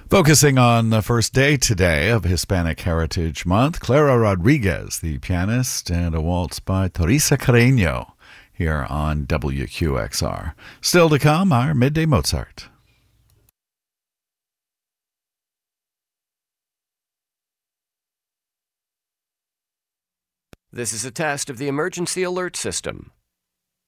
Focusing on the first day today of Hispanic Heritage Month, Clara Rodriguez, the pianist, and a waltz by Teresa Carreño here on WQXR. Still to come, our Midday Mozart. This is a test of the emergency alert system.